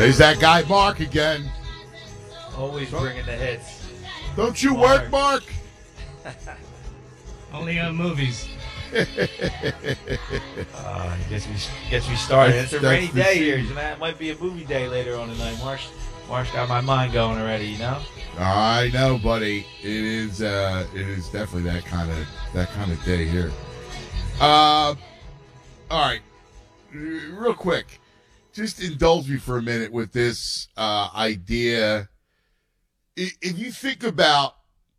There's that guy Mark again. Always bringing the hits. Don't you work, Mark? Only on movies. Gets me started. It's a That's rainy the day scene. here. It might be a movie day later on tonight. Marsh got my mind going already. You know. I know, buddy. It is definitely that kind of day here. All right, real quick, just indulge me for a minute with this idea. If you think about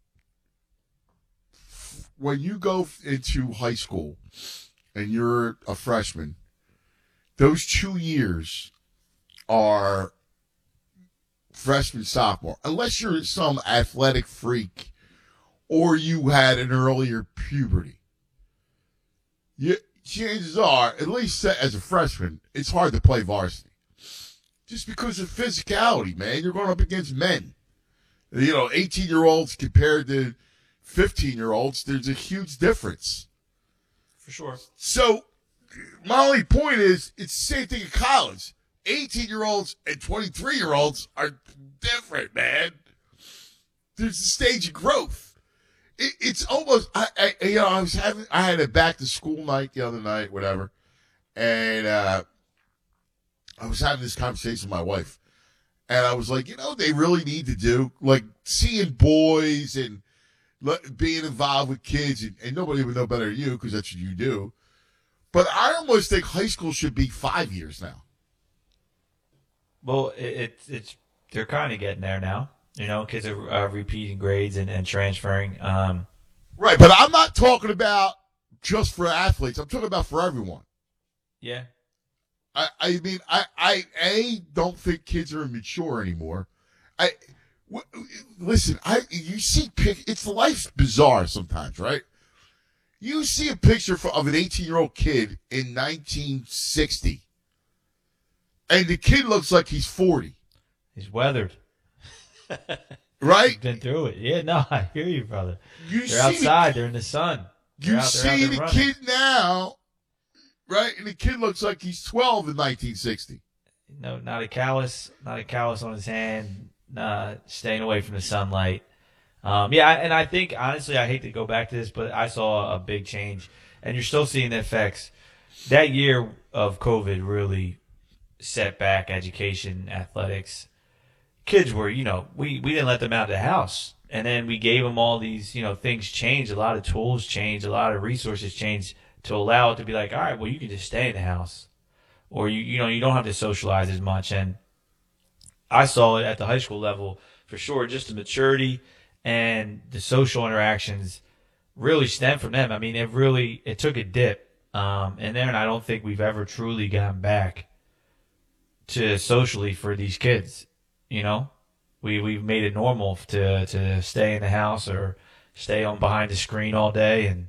when you go into high school and you're a freshman, those 2 years are freshman, sophomore, unless you're some athletic freak or you had an earlier puberty. Chances are, at least as a freshman, it's hard to play varsity. Just because of physicality, man. You're going up against men. 18-year-olds compared to 15-year-olds, there's a huge difference. For sure. So, my only point is, it's the same thing in college. 18-year-olds and 23-year-olds are different, man. There's a stage of growth. It's almost, I had a back to school night the other night, whatever, and I was having this conversation with my wife, and I was like, they really need to do, like, seeing boys and being involved with kids, and nobody would know better than you because that's what you do. But I almost think high school should be 5 years now. Well, it's they're kind of getting there now. Kids are repeating grades and transferring. Right, but I'm not talking about just for athletes. I'm talking about for everyone. Yeah. I mean, I don't think kids are immature anymore. Listen, you see, it's life's bizarre sometimes, right? You see a picture of an 18-year-old kid in 1960, and the kid looks like he's 40. He's weathered. Right? He's been through it. Yeah, no, I hear you, brother. They're They're outside. They're in the sun. You see the kid now, right? And the kid looks like he's 12 in 1960. No, not a callus on his hand. Staying away from the sunlight. And I think, honestly, I hate to go back to this, but I saw a big change, and you're still seeing the effects. That year of COVID really set back education, athletics. Kids were, we didn't let them out of the house, and then we gave them all these, things changed, a lot of tools changed, a lot of resources changed to allow it to be like, all right, well, you can just stay in the house, or you don't have to socialize as much. And I saw it at the high school level for sure, just the maturity and the social interactions really stem from them. I mean, it took a dip. And then I don't think we've ever truly gotten back to socially for these kids. We've made it normal to stay in the house or stay on behind the screen all day. And,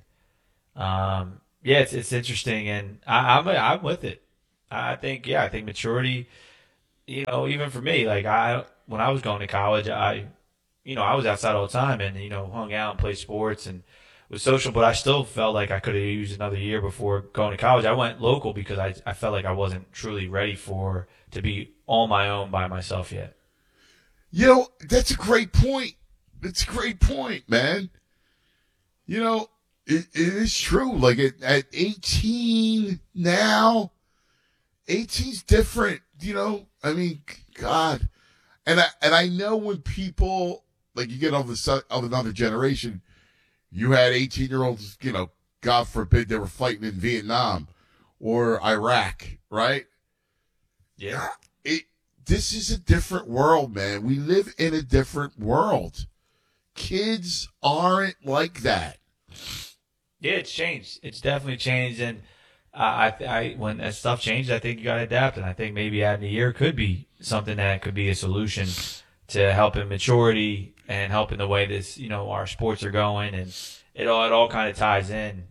it's interesting. And I'm with it. I think maturity, even for me, like when I was going to college, I was outside all the time and, hung out and played sports and was social, but I still felt like I could have used another year before going to college. I went local because I felt like I wasn't truly ready to be on my own by myself yet. That's a great point. That's a great point, man. It is true. Like at 18 now, 18's different, I mean, God. And I know when people, like, you get of another generation, you had 18-year-olds, God forbid they were fighting in Vietnam or Iraq, right? Yeah. This is a different world, man. We live in a different world. Kids aren't like that. Yeah, it's changed. It's definitely changed. And when that stuff changes, I think you got to adapt. And I think maybe adding a year could be something that could be a solution to helping maturity and helping the way this, our sports are going. And it all kind of ties in.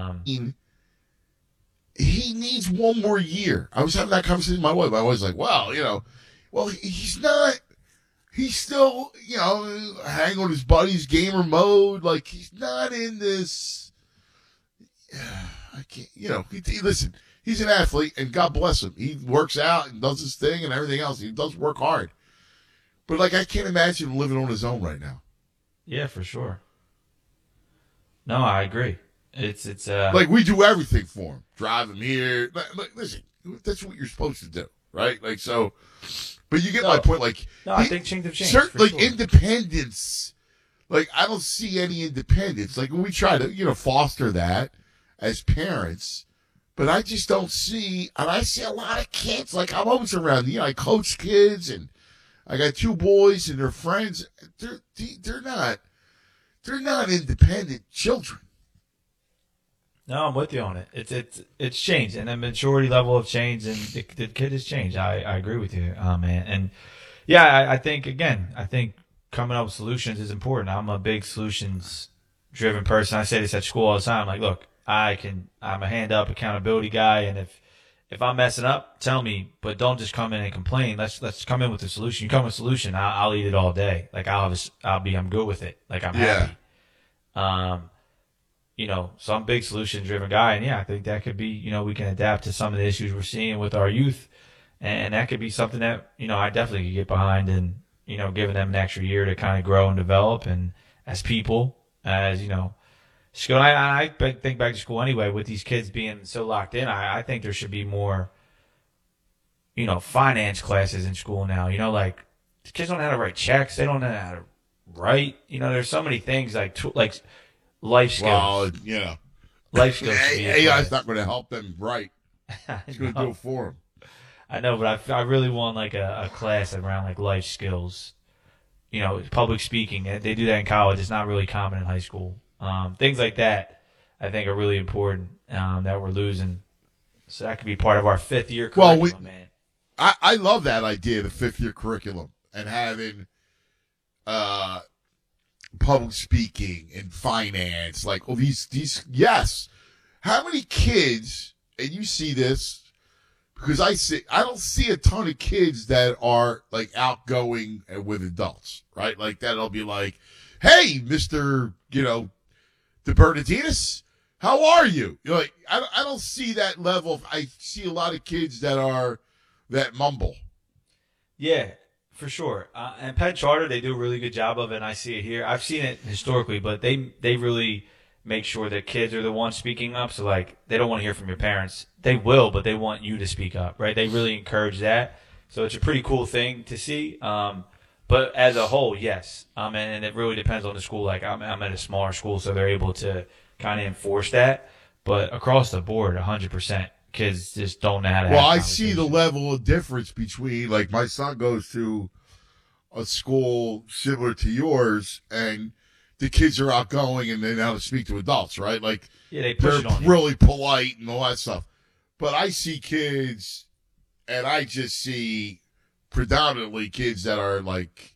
He needs one more year. I was having that conversation with my wife. I was like, he's not. He's still, hanging on his buddies, gamer mode. Like, he's not in this. I can't, listen, he's an athlete, and God bless him. He works out and does his thing and everything else. He does work hard. But, like, I can't imagine him living on his own right now. Yeah, for sure. No, I agree. It's like, we do everything for him. Drive him here. Like, listen, that's what you're supposed to do, right? Like, so, but you get my point. Like, I think things have changed. Like, sure. Independence, like, I don't see any independence. Like, we try to, foster that as parents, but I just don't see, and I see a lot of kids, like, I'm always around, I coach kids, and I got 2 boys and their friends. They're not independent children. No, I'm with you on it. It's changed, and the maturity level of change, and the kid has changed. I agree with you, man. And yeah, I think coming up with solutions is important. I'm a big solutions driven person. I say this at school all the time. Like, look, I'm a hand up accountability guy, and if I'm messing up, tell me, but don't just come in and complain. Let's come in with a solution. You come with a solution, I'll eat it all day. Like, I'm good with it. Like, I'm happy. So I'm a big solution driven guy, and yeah, I think that could be, we can adapt to some of the issues we're seeing with our youth, and that could be something that, I definitely could get behind, and, giving them an extra year to kind of grow and develop, and as people, as, school. I think back to school anyway, with these kids being so locked in, I think there should be more, finance classes in school now. Like, the kids don't know how to write checks. They don't know how to write. There's so many things like life skills. Well, life skills. AI's not going to help them write. It's going to do it for them. I know, but I really want like a class around like life skills. Public speaking. They do that in college. It's not really common in high school. Things like that, I think, are really important that we're losing. So that could be part of our 5th year curriculum, man. I love that idea, the 5th year curriculum, and having public speaking and finance. Like, these yes. How many kids, and you see this, because I don't see a ton of kids that are like outgoing with adults, right? Like, that'll be like, hey, Mr., the Bernardinas, how are you? Like, I don't see that level. I see a lot of kids that mumble. Yeah, for sure. And Penn Charter, they do a really good job of it, and I see it here. I've seen it historically, but they really make sure that kids are the ones speaking up. So, like, they don't want to hear from your parents. They will, but they want you to speak up, right? They really encourage that. So it's a pretty cool thing to see. But as a whole, yes. And it really depends on the school. Like, I'm at a smaller school, so they're able to kind of enforce that. But across the board, 100%, kids just don't know how to have I see the level of difference between, like, my son goes to a school similar to yours, and the kids are outgoing and they know how to speak to adults, right? Like, yeah, they're really polite and all that stuff. But I see kids, and I just see predominantly kids that are like,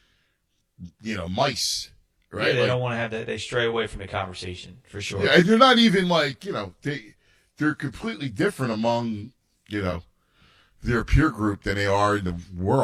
mice, right? Yeah, they don't want to have that. They stray away from the conversation, for sure. Yeah, and they're not even like, they're completely different among, their peer group than they are in the world.